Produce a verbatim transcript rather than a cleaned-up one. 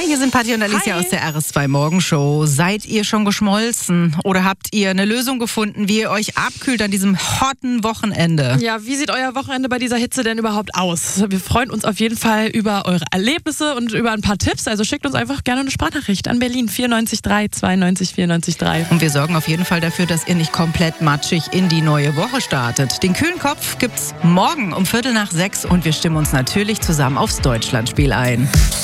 hier sind Patti und Alicia Hi. aus der R S zwei Morgenshow. Seid ihr schon geschmolzen oder habt ihr eine Lösung gefunden, wie ihr euch abkühlt an diesem hotten Wochenende? Ja, wie sieht euer Wochenende bei dieser Hitze denn überhaupt aus? Wir freuen uns auf jeden Fall über eure Erlebnisse und über ein paar Tipps. Also schickt uns einfach gerne eine Sprachnachricht an Berlin vier neun drei zweiundneunzig vierundneunzig drei. Und wir sorgen auf jeden Fall dafür, dass ihr nicht komplett matschig in die neue Woche startet. Den kühlen Kopf gibt's morgen um Viertel nach sechs und wir stimmen uns natürlich zusammen aufs Deutschlandspiel ein.